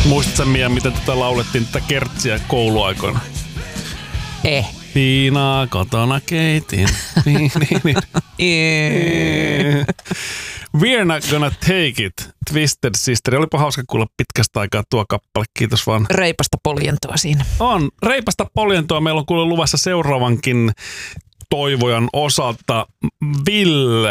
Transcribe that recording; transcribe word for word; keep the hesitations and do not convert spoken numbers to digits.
Muistatko Mia, miten tätä laulettiin tätä kertsiä kouluaikoina? Eh. Viinaa kotona keitin. Niin, niin, niin. Yeah. We're not gonna take it. Twisted Sister. Olipa hauska kuulla pitkästä aikaa tuo kappale. Kiitos vaan. Reipasta poljentoa siinä. On. Reipasta poljentoa. Meillä on kuule luvassa seuraavankin toivojan osalta. Ville.